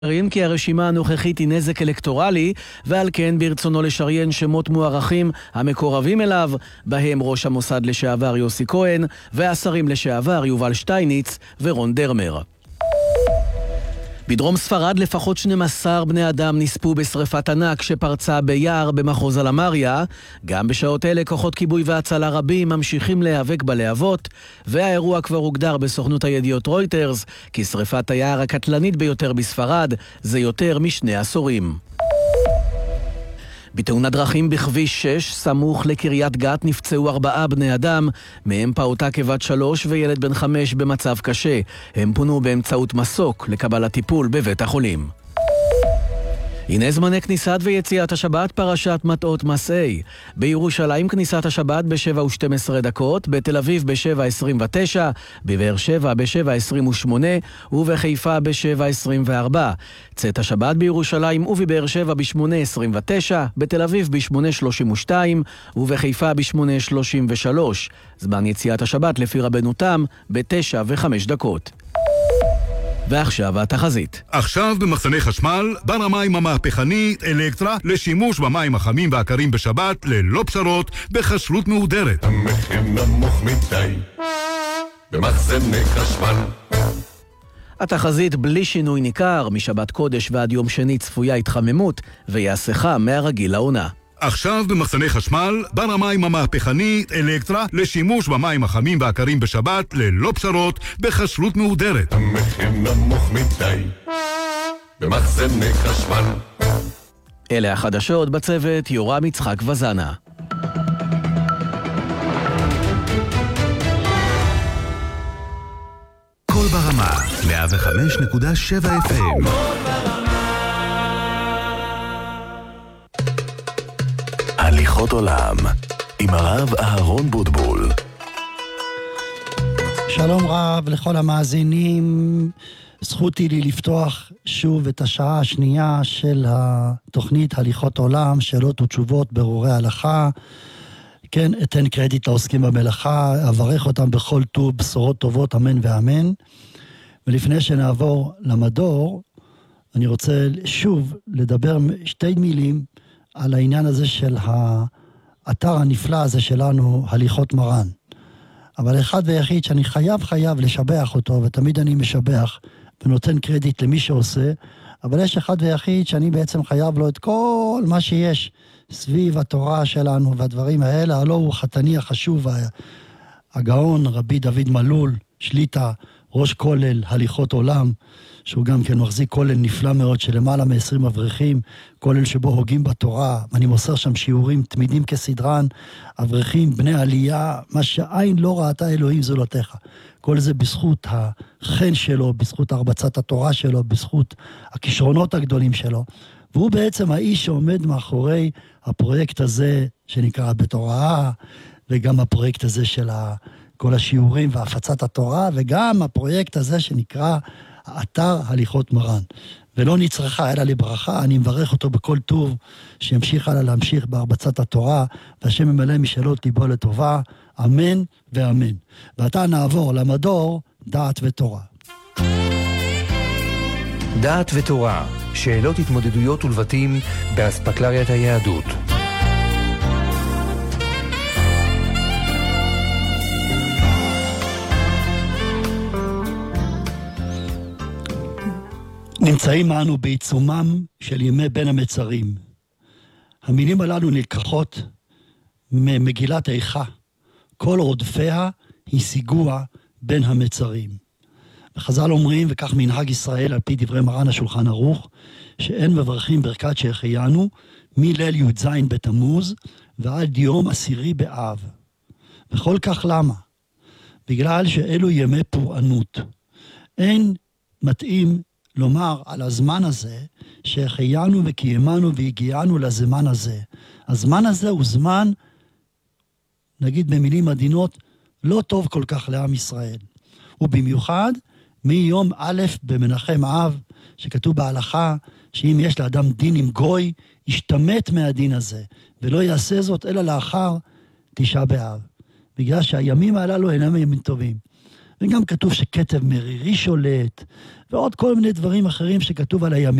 כי הרשימה הנוכחית היא נזק אלקטורלי, ועל כן ברצונו לשריין שמות מוערכים המקורבים אליו, בהם ראש המוסד לשעבר יוסי כהן, והשרים לשעבר יובל שטייניץ ורון דרמר. בדרום ספרד לפחות 12 בני אדם נספו בשריפת ענק שפרצה ביער במחוז אלמריה. גם בשעות אלה כוחות כיבוי והצלה רבים ממשיכים להיאבק בלהבות, והאירוע כבר הוגדר בסוכנות הידיעות רויטרס כשריפת היער הקטלנית ביותר בספרד זה יותר משני עשורים. בתאונת דרכים בכביש 6, סמוך לקריית גת, נפצעו 4 בני אדם, מהם פעוטה כבת 3 וילד בן 5 במצב קשה. הם פונו באמצעות מסוק לקבלת טיפול בבית החולים. הנה זמני כניסת ויציאת השבת, פרשת מטעות מסעי. בירושלים כניסת השבת ב7:12, בתל אביב ב7:29, בבאר שבע ב7:28 ובחיפה ב7:24. צאת השבת בירושלים ובבאר שבע ב8:29, בתל אביב ב8:32 ובחיפה ב8:33. זמן יציאת השבת לפי רבנו תם ב9:05. ועכשיו התחזית. עכשיו במחסני חשמל, בר המים המהפכני אלקטרה לשימוש במים החמים והקרים בשבת ללא פשרות בכשרות מהודרת. המחיר נמוך מדי במחסני חשמל. התחזית בלי שינוי ניכר, משבת קודש ועד יום שני צפויה התחממות ויעשה חם מהרגיל לעונה. עכשיו במחסני חשמל, בר המים המהפכני אלקטרה לשימוש במים החמים והקרים בשבת ללא פשרות בכשרות מהודרת. המחיר נמוך מדי במחסני חשמל. אלה החדשות, בצוות יורם יצחק וזנה. כל ברמה 105.7 FM. הליכות עולם עם הרב אהרון בוטבול. שלום רב לכל המאזינים. זכותי לי לפתוח שוב את השעה השנייה של התוכנית הליכות עולם, שאלות ותשובות ברורי הלכה. כן, אתן קרדיט לעוסקים במלאכה, אברך אותם בכל טוב, בשורות טובות, אמן ואמן. ולפני שנעבור למדור, אני רוצה שוב לדבר 2 מילים על העניין הזה של האתר הנפלא הזה שלנו, הליכות מרן. אבל אחד ויחיד שאני חייב לשבח אותו, ותמיד אני משבח ונותן קרדיט למי שעושה, אבל יש אחד ויחיד שאני בעצם חייב לו את כל מה שיש סביב התורה שלנו והדברים האלה, הלא הוא חתני החשוב, הגאון רבי דוד מלול, שליטה, ראש כולל, הליכות עולם, שהוא גם כן מחזיק כולל נפלא מאוד של למעלה מ-20 אברכים, כולל שבו הוגים בתורה, ואני מוסר שם שיעורים תמידים כסדרן, אברכים, בני עלייה, מה שעין לא ראתה אלוהים זולתך. כל זה בזכות החן שלו, בזכות הרבצת התורה שלו, בזכות הכישרונות הגדולים שלו, והוא בעצם האיש שעומד מאחורי הפרויקט הזה שנקרא בתורה, וגם הפרויקט הזה של כל השיעורים והפצת התורה, וגם הפרויקט הזה שנקרא האתר הליכות מרן. ולא נצרכה אלא לברכה, אני מברך אותו בכל טוב, שימשיך הלאה להמשיך בהרבצת התורה, והשם ממלא משאלות ליבו לטובה, אמן ואמן. ועתה נעבור למדור דעת ותורה. דעת ותורה, שאלות התמודדויות ולבטים באספקלריית היהדות. נמצאים אנו בעיצומם של ימי בין המצרים. המילים הללו נלקחות ממגילת איכה. כל רודפיה השיגוה בין המצרים. וחז"ל אומרים, וכך מנהג ישראל על פי דברי מרן השולחן ערוך, שאין מברכים ברכת שהחיינו מליל י"ז בתמוז ועד יום 10 באב. וכל כך למה? בגלל שאלו ימי פורענות. אין מתאים לומר על הזמן הזה שהחיינו וקיימנו והגיענו לזמן הזה. הזמן הזה הוא זמן, נגיד במילים עדינות, לא טוב כל כך לעם ישראל. ובמיוחד מיום א' במנחם אב, שכתוב בהלכה שאם יש לאדם דין עם גוי, ישתמט מהדין הזה, ולא יעשה זאת אלא לאחר 9 באב. בגלל שהימים הללו אינם ימים טובים. וגם כתוב שכתב מרירי שולט, ועוד כל מיני דברים אחרים שכתוב על הימים.